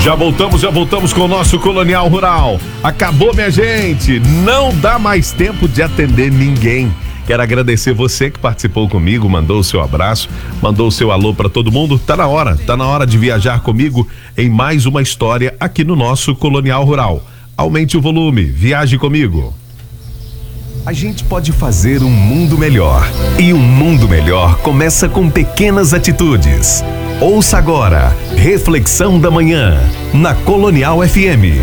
Já voltamos com o nosso Colonial Rural. Acabou, minha gente. Não dá mais tempo de atender ninguém. Quero agradecer você que participou comigo, mandou o seu abraço, mandou o seu alô para todo mundo. Tá na hora de viajar comigo em mais uma história aqui no nosso Colonial Rural. Aumente o volume, viaje comigo. A gente pode fazer um mundo melhor. E um mundo melhor começa com pequenas atitudes. Ouça agora, Reflexão da Manhã, na Colonial FM.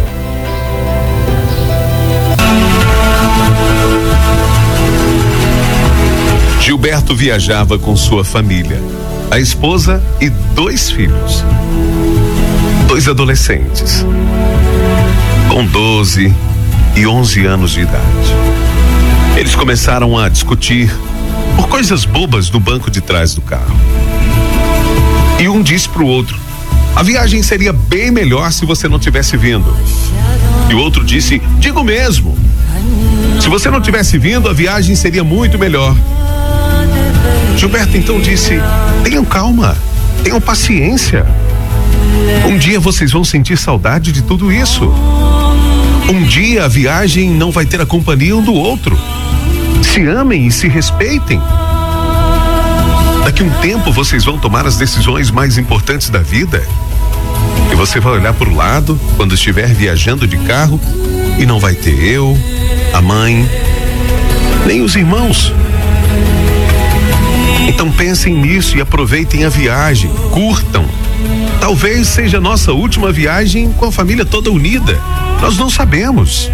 Gilberto viajava com sua família, a esposa e 2 filhos. 2 adolescentes, com 12 e 11 anos de idade. Eles começaram a discutir por coisas bobas no banco de trás do carro. E um disse pro outro: a viagem seria bem melhor se você não tivesse vindo. E o outro disse: digo mesmo. Se você não tivesse vindo, a viagem seria muito melhor. Gilberto então disse: tenham calma, tenham paciência. Um dia vocês vão sentir saudade de tudo isso. Um dia a viagem não vai ter a companhia um do outro. Se amem e se respeitem. Daqui um tempo vocês vão tomar as decisões mais importantes da vida. E você vai olhar para o lado quando estiver viajando de carro e não vai ter eu, a mãe, nem os irmãos. Então pensem nisso e aproveitem a viagem, curtam. Talvez seja a nossa última viagem com a família toda unida. Nós não sabemos.